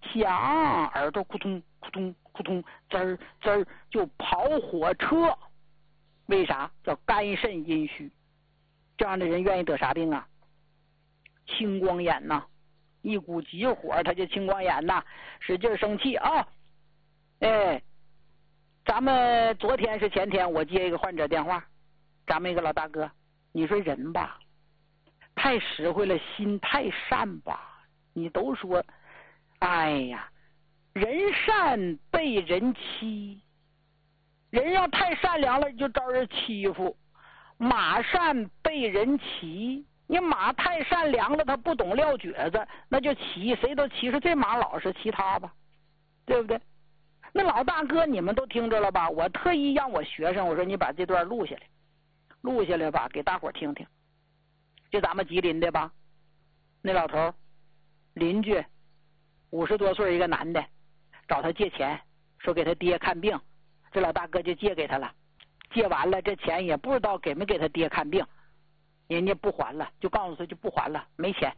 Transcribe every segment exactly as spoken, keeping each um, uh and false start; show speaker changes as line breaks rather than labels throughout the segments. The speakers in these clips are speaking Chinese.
响，耳朵咕咚咕咚咕咚，滋儿滋儿就跑火车。为啥？叫肝肾阴虚。这样的人愿意得啥病啊？青光眼呐，一股急火他就青光眼呐，使劲生气啊！哎，咱们昨天是前天，我接一个患者电话，咱们一个老大哥，你说人吧，太实惠了，心太善吧，你都说，哎呀，人善被人欺，人要太善良了就招人欺负，马善被人骑。你马太善良了，他不懂撂蹶子，那就骑，谁都骑说这马老实，骑他吧，对不对？那老大哥你们都听着了吧？我特意让我学生，我说你把这段录下来，录下来吧，给大伙听听。就咱们吉林的吧，那老头邻居五十多岁一个男的，找他借钱，说给他爹看病，这老大哥就借给他了，借完了这钱也不知道给没给他爹看病。人家不还了，就告诉他就不还了，没钱。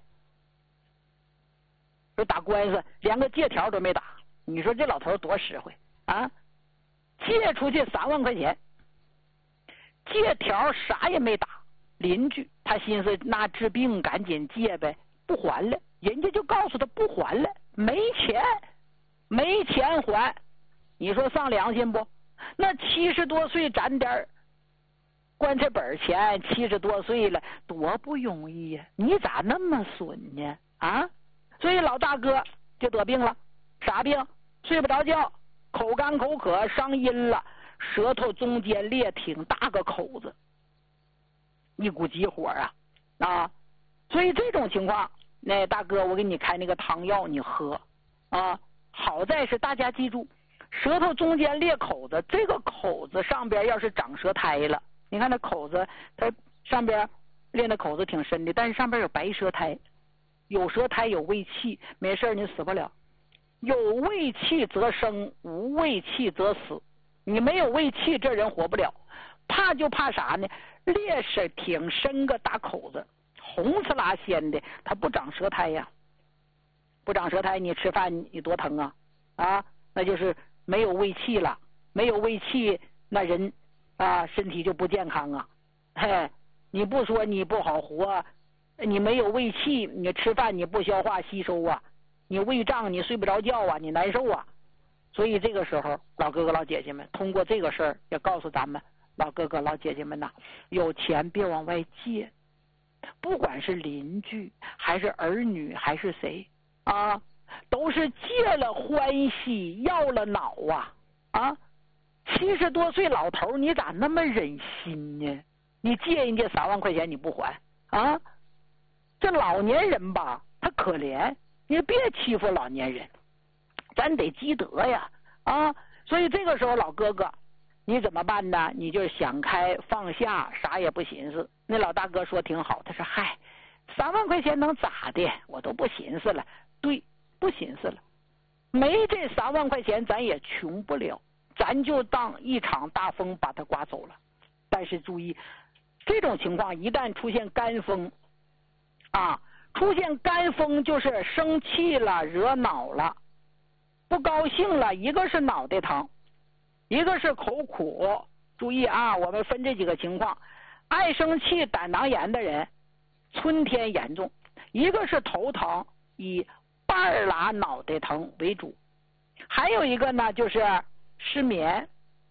说打官司连个借条都没打，你说这老头多实惠啊！借出去三万块钱，借条啥也没打。邻居他心思那治病赶紧借呗，不还了，人家就告诉他不还了，没钱，没钱还。你说上良心不？那七十多岁攒点棺材本钱，七十多岁了，多不容易呀！你咋那么损呢？啊！所以老大哥就得病了，啥病？睡不着觉，口干口渴，伤阴了，舌头中间裂挺大个口子，一股急火啊啊！所以这种情况，那大哥我给你开那个汤药，你喝啊。好在是大家记住，舌头中间裂口子，这个口子上边要是长舌苔了。你看那口子，它上边裂那口子挺深的，但是上边有白舌苔，有舌苔有胃气，没事你死不了。有胃气则生，无胃气则死。你没有胃气，这人活不了。怕就怕啥呢？裂是挺深个大口子，红刺啦鲜的，它不长舌苔呀。不长舌苔，你吃饭你多疼啊啊！那就是没有胃气了，没有胃气，那人。啊，身体就不健康啊！嘿，你不说你不好活，你没有胃气，你吃饭你不消化吸收啊，你胃胀，你睡不着觉啊，你难受啊。所以这个时候，老哥哥老姐姐们，通过这个事儿，也告诉咱们老哥哥老姐姐们呐，有钱别往外借，不管是邻居还是儿女还是谁啊，都是借了欢喜，要了恼啊啊！七十多岁老头，你咋那么忍心呢？你借人家三万块钱你不还啊？这老年人吧，他可怜，你别欺负老年人，咱得积德呀啊！所以这个时候老哥哥，你怎么办呢？你就想开放下，啥也不寻思。那老大哥说挺好，他说嗨，三万块钱能咋的？我都不寻思了。对，不寻思了。没这三万块钱，咱也穷不了。咱就当一场大风把它刮走了。但是注意，这种情况一旦出现干风啊，出现干风就是生气了，惹恼了，不高兴了，一个是脑袋疼，一个是口苦。注意啊，我们分这几个情况。爱生气胆囊炎的人春天严重，一个是头疼，以半拉脑袋疼为主，还有一个呢就是失眠，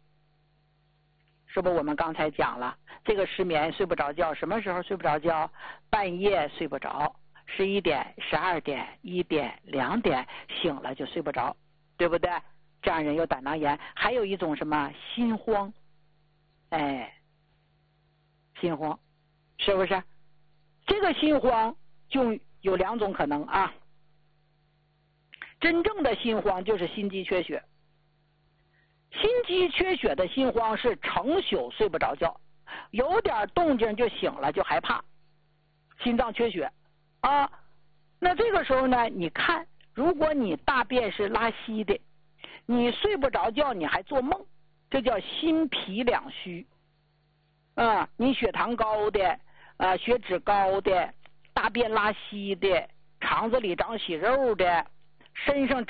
是不是我们刚才讲了这个失眠睡不着觉，什么时候睡不着觉？半夜睡不着，十一点十二点一点两点醒了就睡不着，对不对？这样人有胆囊炎。还有一种什么心慌，哎，心慌是不是？这个心慌就有两种可能啊。真正的心慌就是心肌缺血，心肌缺血的心慌是成宿睡不着觉，有点动静就醒了，就害怕，心脏缺血啊。那这个时候呢，你看，如果你大便是拉稀的，你睡不着觉，你还做梦，这叫心脾两虚啊。你血糖高的啊，血脂高的，大便拉稀的，肠子里长息肉的，身上